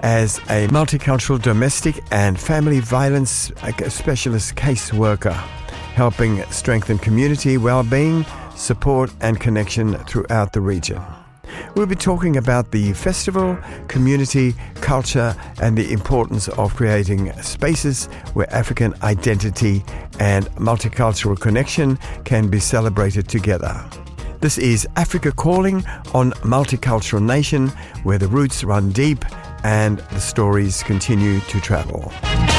as a multicultural domestic and family violence specialist caseworker, helping strengthen community well-being, support and connection throughout the region. We'll be talking about the festival, community, culture, and the importance of creating spaces where African identity and multicultural connection can be celebrated together. This is Africa Calling on Multicultural Nation, where the roots run deep and the stories continue to travel.